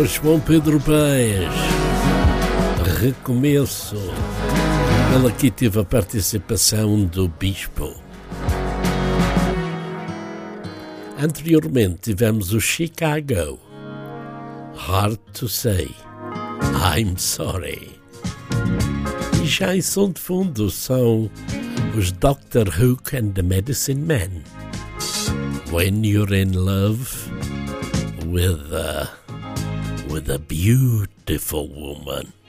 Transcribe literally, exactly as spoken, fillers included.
João Pedro Paes, Recomeço. Ele aqui teve a participação do Bispo. Anteriormente tivemos o Chicago, Hard to Say, I'm Sorry. E já em som de fundo são os Doctor Hook and the Medicine Man, When You're in Love with a, with a Beautiful Woman.